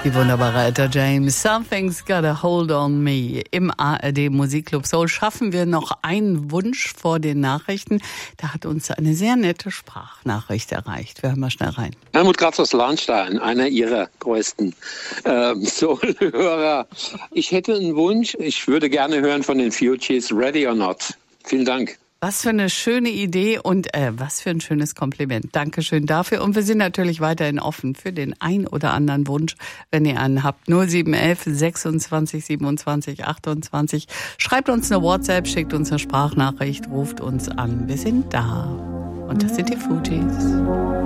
Die wunderbare Etta James, Something's Got a Hold on Me. Im ARD Musikclub Soul schaffen wir noch einen Wunsch vor den Nachrichten. Da hat uns eine sehr nette Sprachnachricht erreicht. Wir hören mal schnell rein. Helmut Kratz aus Lahnstein, einer Ihrer größten Soul-Hörer. Ich hätte einen Wunsch. Ich würde gerne hören von den Fugees, Ready or Not. Vielen Dank. Was für eine schöne Idee und was für ein schönes Kompliment. Dankeschön dafür. Und wir sind natürlich weiterhin offen für den ein oder anderen Wunsch, wenn ihr einen habt. 0711 26 27 28. Schreibt uns eine WhatsApp, schickt uns eine Sprachnachricht, ruft uns an. Wir sind da. Und das sind die Fugees.